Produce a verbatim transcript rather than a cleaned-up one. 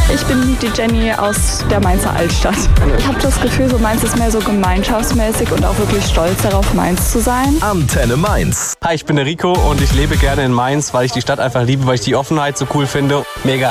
Ich bin die Jenny aus der Mainzer Altstadt. Ich habe das Gefühl, so Mainz ist mehr so gemeinschaftsmäßig und auch wirklich stolz darauf, Mainz zu sein. Antenne Mainz. Hi, ich bin der Rico und ich lebe gerne in Mainz, weil ich die Stadt einfach liebe, weil ich die Offenheit so cool finde. Mega.